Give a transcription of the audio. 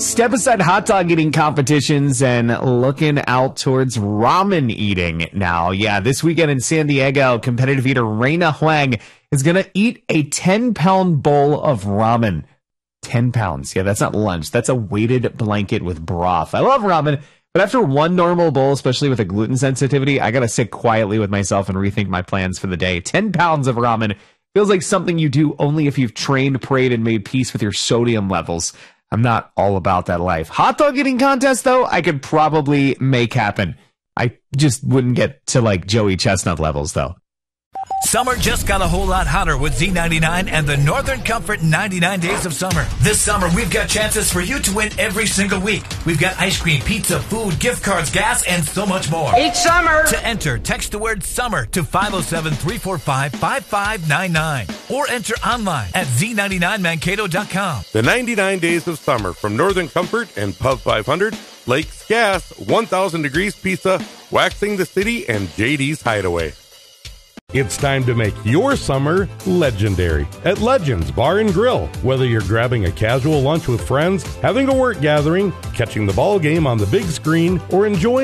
Step aside hot dog eating competitions and looking out towards ramen eating now. Yeah, this weekend in San Diego, competitive eater Reina Huang is going to eat a 10-pound bowl of ramen. 10 pounds. Yeah, that's not lunch. That's a weighted blanket with broth. I love ramen, but after one normal bowl, especially with a gluten sensitivity, I got to sit quietly with myself and rethink my plans for the day. 10 pounds of ramen feels like something you do only if you've trained, prayed, and made peace with your sodium levels. I'm not all about that life. Hot dog eating contest, though, I could probably make happen. I just wouldn't get to like Joey Chestnut levels, though. Summer just got a whole lot hotter with Z99 and the Northern Comfort 99 Days of Summer. This summer, we've got chances for you to win every single week. We've got ice cream, pizza, food, gift cards, gas, and so much more. Each summer! To enter, text the word SUMMER to 507-345-5599 or enter online at Z99Mankato.com. The 99 Days of Summer from Northern Comfort and Pub 500, Lakes Gas, 1000 Degrees Pizza, Waxing the City, and JD's Hideaway. It's time to make your summer legendary at Legends Bar and Grill. Whether you're grabbing a casual lunch with friends, having a work gathering, catching the ball game on the big screen, or enjoying